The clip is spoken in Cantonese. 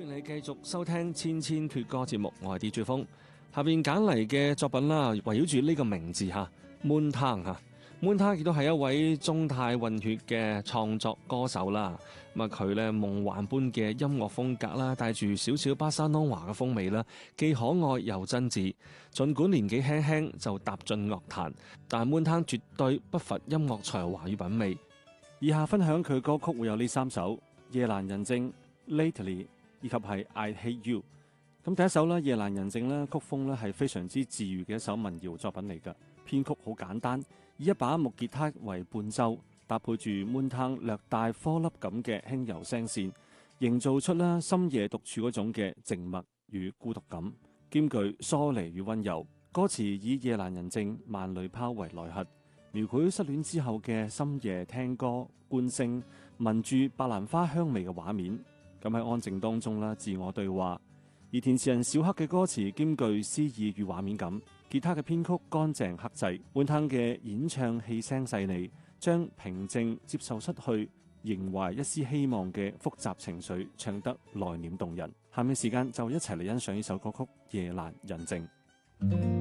歡迎你繼續收聽千千闕歌節目，我係 DJ 風。下邊揀嚟嘅作品啦，圍繞住呢個名字吓 Moontang 吓 Moontang 亦都係一位中泰混血嘅創作歌手啦。咁啊，佢咧夢幻般嘅音樂風格啦，帶住少少巴沙諾華嘅風味啦，既可愛又真摯。盡管年紀輕輕就踏進樂壇，但 Moontang 絕對不乏音樂才華與品味。 以下分享佢歌曲會有呢3首：夜闌人靜、Lately 以及係 I Hate You。咁第一首咧，夜闌人靜咧，曲風咧係非常之治癒嘅一首民謠作品嚟㗎。編曲好簡單，以一把木吉他為伴奏，搭配住 Moontang 略帶顆粒感嘅輕柔聲線，營造出啦深夜獨處嗰種嘅靜默與孤獨感，兼具疏離與溫柔。歌詞以夜闌人靜、萬里拋為內核，描繪失戀之後嘅深夜聽歌、觀星、聞住白蘭花香味嘅畫面。咁喺安靜當中啦，自我對話。而填詞人小黑嘅歌詞兼具詩意與畫面感，吉他嘅編曲乾淨克制，Moontang嘅演唱氣聲細膩，將平靜、接受失去、仍懷一絲希望嘅複雜情緒唱得內斂動人。下面時間就一齊嚟欣賞呢首歌曲《夜闌人靜》。